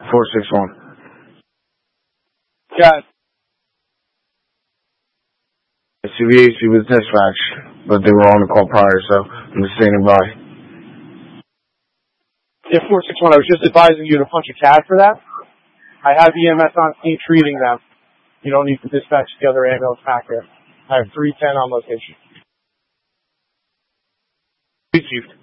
461. Got it. CVAC was dispatched, but they were on the call prior, so I'm just standing by. Yeah, 461, I was just advising you to punch a CAD for that. I have EMS on scene treating them. You don't need to dispatch the other ambulance back there. I have 310 on location. Chief.